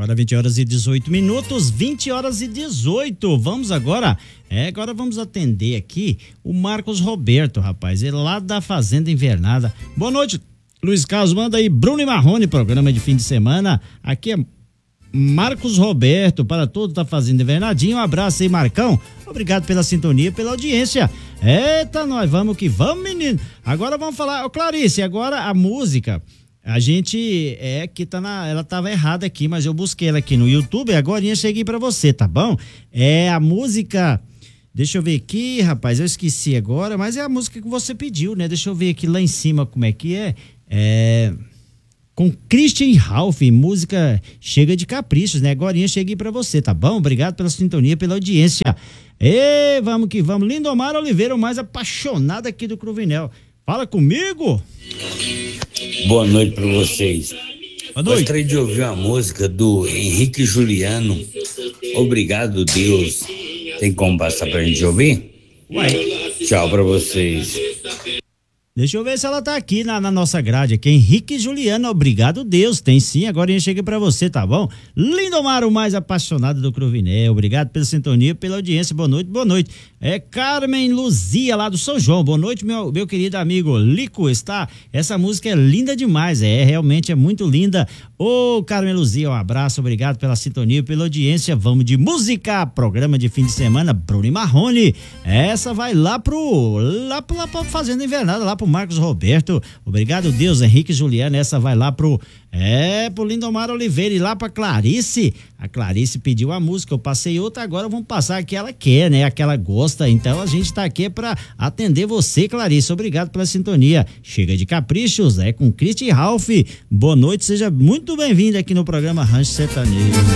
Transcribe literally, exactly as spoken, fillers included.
Agora vinte horas e dezoito minutos, vinte horas e dezoito. Vamos agora, é, agora vamos atender aqui o Marcos Roberto, rapaz, ele lá da Fazenda Invernada. Boa noite, Luiz Carlos, manda aí Bruno e Marrone, programa de fim de semana. Aqui é Marcos Roberto, para todos da Fazenda Invernadinha. Um abraço aí, Marcão. Obrigado pela sintonia, pela audiência. Eita, nós vamos que vamos, menino. Agora vamos falar, ô Clarice, agora a música. A gente é que tá na, ela tava errada aqui, mas eu busquei ela aqui no YouTube e agora cheguei pra você, tá bom? É a música, deixa eu ver aqui, rapaz, eu esqueci agora, mas é a música que você pediu, né? Deixa eu ver aqui lá em cima como é que é. É com Christian Ralph, música Chega de Caprichos, né? Agora cheguei pra você, tá bom? Obrigado pela sintonia, pela audiência. E vamos que vamos. Lindomar Oliveira, o mais apaixonado aqui do Cruvinel. Fala comigo. Boa noite para vocês. Boa noite. Gostaria de ouvir uma música do Henrique Juliano. Obrigado, Deus. Tem como passar pra gente ouvir? Uai. Tchau para vocês. Deixa eu ver se ela tá aqui na, na nossa grade aqui. Henrique Juliano, obrigado Deus. Tem sim, agora eu cheguei pra você, tá bom? Lindomar, o mais apaixonado do Cruvinel. Obrigado pela sintonia, pela audiência. Boa noite, boa noite. É Carmen Luzia, lá do São João. Boa noite, meu, meu querido amigo Lico, está? Essa música é linda demais, é, realmente é muito linda. Ô, Carmen Luzia, um abraço, obrigado pela sintonia, pela audiência. Vamos de música, programa de fim de semana, Bruno e Marrone. Essa vai lá pro, lá pro, lá pra Fazenda Invernada, lá pro Marcos Roberto. Obrigado, Deus, Henrique Juliano. Essa vai lá pro, é, pro Lindomar Oliveira e lá pra Clarice. A Clarice pediu a música, eu passei outra, agora vamos passar a que ela quer, né? A que ela gosta. Então a gente tá aqui pra atender você, Clarice. Obrigado pela sintonia. Chega de Caprichos, é com Christian Ralph. Boa noite, seja muito bem-vindo aqui no programa Rancho Sertanejo.